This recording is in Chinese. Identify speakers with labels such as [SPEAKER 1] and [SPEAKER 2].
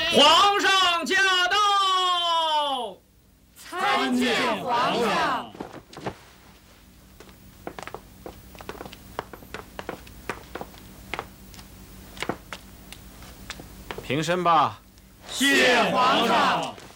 [SPEAKER 1] 皇上驾到！
[SPEAKER 2] 参见皇上。
[SPEAKER 3] 平身吧。
[SPEAKER 2] 谢皇上。